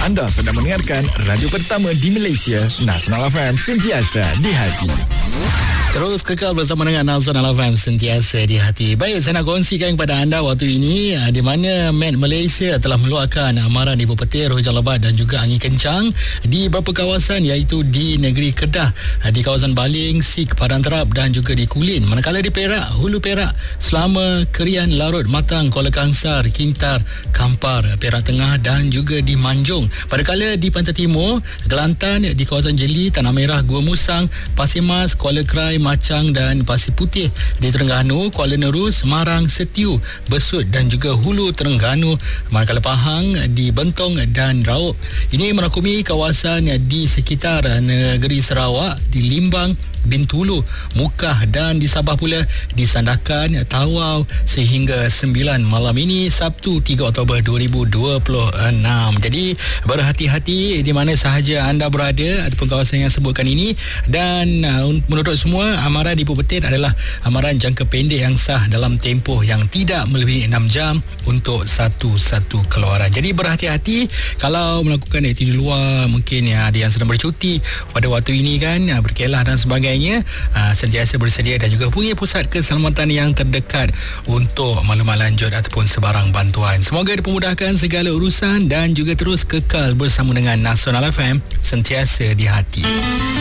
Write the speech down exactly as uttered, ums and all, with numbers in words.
Anda sedang mendengarkan radio pertama di Malaysia, Nasional F M, sentiasa di hati. Terus kekal bersama dengan Nasional F M, sentiasa di hati. Baik, saya nak kongsikan kepada anda waktu ini di mana Met Malaysia telah meluahkan amaran ibu petir, hujan lebat dan juga angin kencang di beberapa kawasan, iaitu di negeri Kedah, di kawasan Baling, Sik, Padang Terap dan juga di Kulin. Manakala di Perak, Hulu Perak, Selama, Kerian, Larut, Matang, Kuala Kangsar, Kintar, Kampar, Perak Tengah dan juga di Manjung. Manakala di Pantai Timur, Kelantan, di kawasan Jeli, Tanah Merah, Gua Musang, Pasir Mas, Kuala Krai, Macang dan Pasir Putih. Di Terengganu, Kuala Neru, Semarang, Setiu, Besut dan juga Hulu Terengganu. Manakala Pahang, di Bentong dan Raub. Ini merangkumi kawasan di sekitar negeri Sarawak, di Limbang, Bintulu, Mukah dan di Sabah pula, di Sandakan, Tawau sehingga sembilan malam ini, Sabtu tiga Oktober dua ribu dua puluh enam. Jadi berhati-hati di mana sahaja anda berada ataupun kawasan yang sebutkan ini. Dan uh, menurut semua, amaran ibu petir adalah amaran jangka pendek yang sah dalam tempoh yang tidak melebihi enam jam untuk satu-satu keluaran. Jadi berhati-hati kalau melakukan aktiviti di luar, mungkin ya, ada yang sedang bercuti pada waktu ini kan, berkelah dan sebagainya. Uh, sentiasa bersedia dan juga punya pusat keselamatan yang terdekat untuk maklumat lanjut ataupun sebarang bantuan. Semoga dipermudahkan segala urusan dan juga terus kekal bersama dengan Nasional F M, sentiasa di hati.